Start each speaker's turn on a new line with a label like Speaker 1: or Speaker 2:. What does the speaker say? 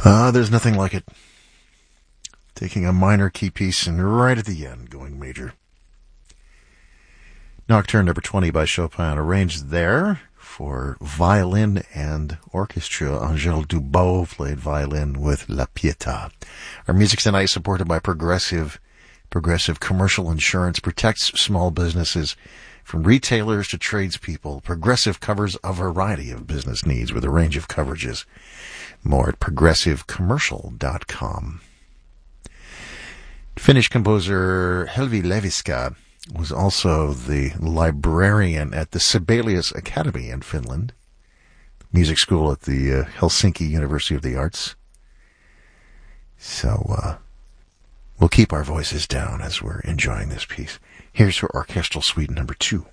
Speaker 1: There's nothing like it. Taking a minor key piece and right at the end going major. Nocturne number 20 by Chopin, arranged there for violin and orchestra. Angèle Dubot played violin with La Pietà. Our music tonight is supported by Progressive. Progressive Commercial Insurance protects small businesses from retailers to tradespeople. Progressive covers a variety of business needs with a range of coverages. More at progressivecommercial.com. Finnish composer Helvi Leviska was also the librarian at the Sibelius Academy in Finland, music school at the Helsinki University of the Arts. So we'll keep our voices down as we're enjoying this piece. Here's her orchestral suite number 2.